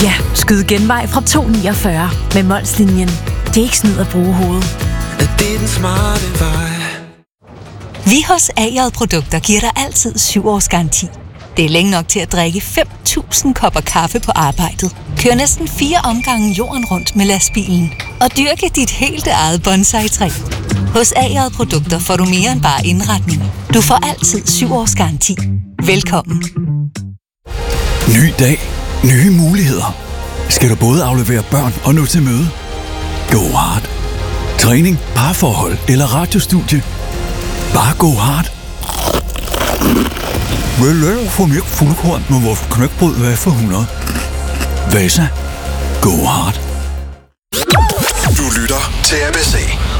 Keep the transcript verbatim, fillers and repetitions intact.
Ja, skyd genvej fra to komma niogfyrre med Molslinjen. Det er ikke snyd at bruge hovedet. Det er den smarte vej. Vi hos A J Produkter giver dig altid syv års garanti. Det er længe nok til at drikke fem tusind kopper kaffe på arbejdet. Kør næsten fire omgange jorden rundt med lastbilen. Og dyrke dit helt eget bonsai-træ. Hos A J Produkter får du mere end bare indretning. Du får altid syv års garanti. Velkommen. Ny dag. Nye muligheder. Skal du både aflevere børn og nå til møde? Go hard. Træning, parforhold eller radiostudie. Bare go hard. Vil du få mere fuldkorn med vores knækbrød, hvad for hundrede? Vasa. Go hard. Du lytter til A B C.